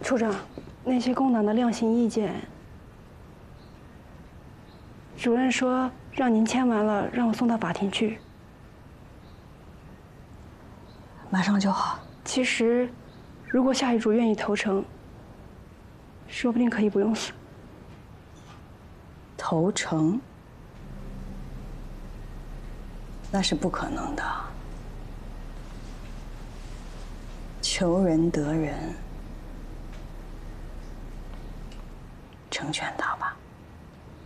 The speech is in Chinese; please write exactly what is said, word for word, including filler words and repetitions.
处长，那些共党的量刑意见，主任说让您签完了，让我送到法庭去。 马上就好。 其实，如果夏遗嘱愿意投诚，说不定可以不用死。 投诚？那是不可能的。求人得人，成全他。